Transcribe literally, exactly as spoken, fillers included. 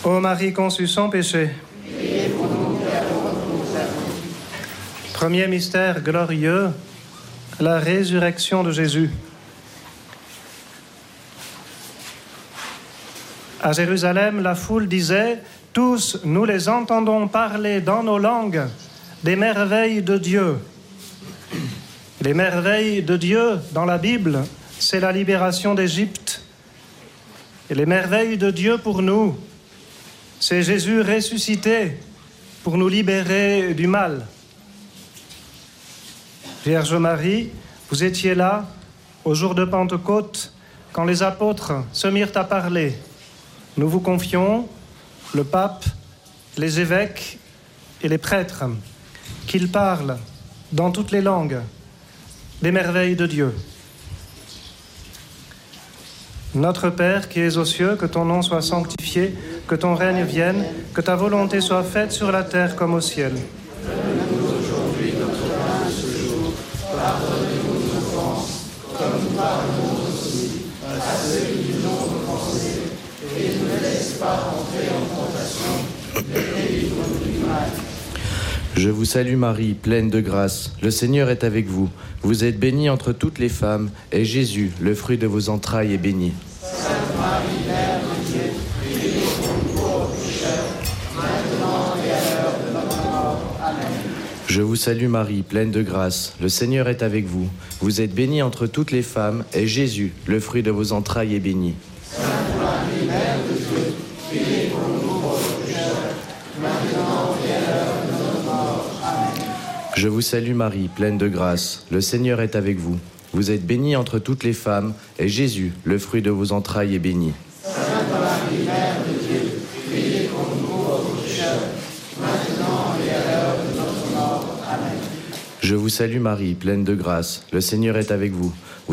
Ô Marie conçue sans péché. Priez pour nous pécheurs, nous avons. Premier mystère glorieux, la résurrection de Jésus. À Jérusalem, la foule disait « Tous, nous les entendons parler dans nos langues des merveilles de Dieu. » Les merveilles de Dieu dans la Bible, c'est la libération d'Égypte. Et les merveilles de Dieu pour nous, c'est Jésus ressuscité pour nous libérer du mal. Vierge Marie, vous étiez là au jour de Pentecôte quand les apôtres se mirent à parler. Nous vous confions le pape, les évêques et les prêtres, qu'ils parlent dans toutes les langues des merveilles de Dieu. Notre Père qui es aux cieux, que ton nom soit sanctifié, que ton règne vienne, que ta volonté soit faite sur la terre comme au ciel. Donne-nous aujourd'hui notre pain de ce jour. Pardonne-nous nos offenses, comme nous pardonnons aussi à ceux qui nous ont offensés. Et ne nous laisse pas entrer en tentation, mais délivre-nous du mal. Je vous salue Marie, pleine de grâce. Le Seigneur est avec vous. Vous êtes bénie entre toutes les femmes, et Jésus, le fruit de vos entrailles, est béni. Sainte Marie, Mère de Dieu, priez pour nous pauvres pécheurs, maintenant et à l'heure de notre mort. Amen. Je vous salue Marie, pleine de grâce. Le Seigneur est avec vous. Vous êtes bénie entre toutes les femmes, et Jésus, le fruit de vos entrailles, est béni. Sainte Marie, Mère de Dieu, priez pour nous pauvres pécheurs, maintenant et à l'heure de notre mort. Amen. Je vous salue Marie, pleine de grâce. Le Seigneur est avec vous. Vous êtes bénie entre toutes les femmes, et Jésus, le fruit de vos entrailles, est béni. Sainte Marie, Mère de Dieu, priez pour nous pauvres pécheurs, maintenant et à l'heure de notre mort. Amen. Je vous salue Marie, pleine de grâce. Le Seigneur est avec vous.